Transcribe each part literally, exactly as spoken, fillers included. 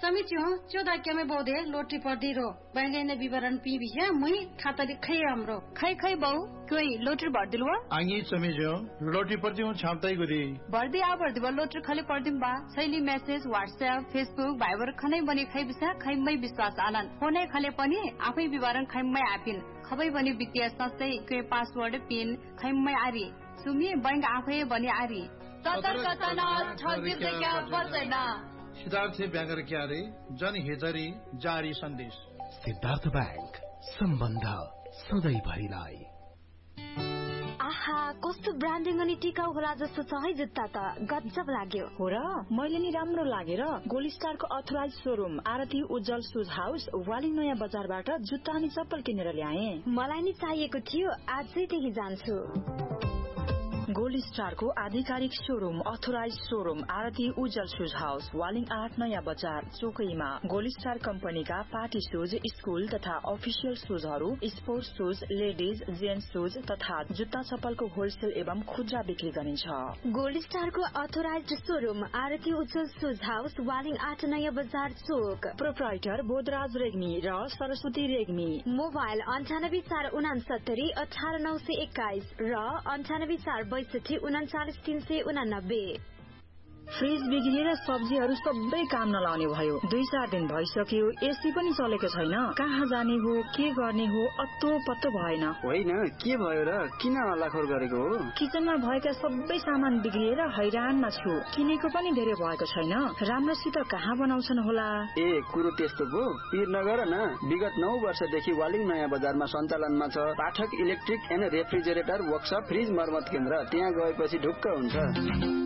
समिति हो चौदह के में बोधे लोटरी पर्दी रो बैंगे ने विवरण पी बिया मुई खाता लिखै हाम्रो खै खै बहु कोई लोटरी भर दिलवा आंगी समिति हो लोटरी पर्दी हूं छापताई गरी भर्दी आ भर्दी बा लोटरी खाली पर्दिम बा शैली मेसेज व्हाट्सएप फेसबुक भाइबर खनै बनी खै बिसा खैमै विश्वास आलन फोनै खले पनि आफै विवरण खैमै आपिन खबै बनी वित्तीय संस्थै के पासवर्ड पिन खैमै आरी सुमी बैंक आफै बनी आरी सतर्कता न ठगित क्या पर्दैन सिद्धार्थ ब्याङ्क क्यारे जनहितरी जारी सन्देश सिद्धार्थ बैंक सम्बन्ध सधैँभरिलाई। आहा कस्तो ब्रान्डिङ अनि टिकाउ होला जस्तो छ है जुत्ता त गजब लाग्यो हो र मैले नि राम्रो लागेर गोल्ड स्टारको अथराइज शोरूम आरती उज्जवल सुज हाउस वालिङ नयाँ बजारबाट जुत्ता अनि चप्पल किनेर ल्याए। मलाई नि चाहिएको थियो आजै त्यही जान्छु। गोल्ड स्टारको आधिकारिक शोरूम अथोराइज शोरूम आरती उज्जवल सुज हाउस वालिङ आठ नयाँ बजार चोकैमा गोल्ड स्टार कम्पनीका पार्टी सुज स्कूल तथा अफिसियल सुजहरू sports shoes ladies gents shoes तथा जुत्ता चप्पलको होलसेल एवं खुद्रा बिक्री गरिन्छ। गोल्ड स्टारको अथोराइज शोरूम आरती उज्जवल सुज हाउस वालिङ आठ नयाँ बजार चोक। प्रोप्राइटर बोधराज रेग्मी र सरस्वती रेग्मी। मोबाइल अन्ठानब्बे चार उनासत्तरी अठार नौ सय एक्काइस र अन्ठानब्बे चार बैसठी उनाचालिस तीन सय उनानब्बे। फ्रिज बिग्रिएर सब्जीहरू सबै काम नलाउने भयो। दुई चार दिन भइसक्यो एसी पनि चलेको छैन। कहाँ जाने हो के गर्ने हो अत्तो पत्तो भएन। होइन के भयो र किन हल्लाखोर गरेको हो? किचनमा भएका सबै सामान बिग्रिएर हैरानमा छु। किनेको पनि धेरै भएको छैन। राम्रोसित कहाँ बनाउँछन् होला? ए कुरो त्यस्तो भो पिर नगर न। विगत नौ वर्षदेखि वालिङ नयाँ बजारमा सञ्चालनमा छ पाठक electric and refrigerator workshop fridge मर्मत केन्द्र। त्यहाँ गएपछि ढुक्क हुन्छ।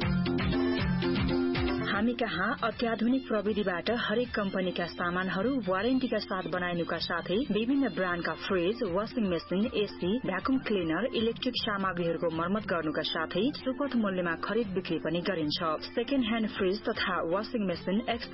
हामी कहाँ अत्याधुनिक प्रविधिबाट हरेक कम्पनीका सामानहरू वारेन्टीका साथ बनाइनुका साथै विभिन्न ब्रान्डका fridge washing machine AC vacuum cleaner electric सामग्रीहरूको मर्मत गर्नुका साथै सुपथ मूल्यमा खरिद बिक्री पनि गरिन्छ। सेकेन्ड ह्यान्ड फ्रिज तथा वाशिङ मेसिन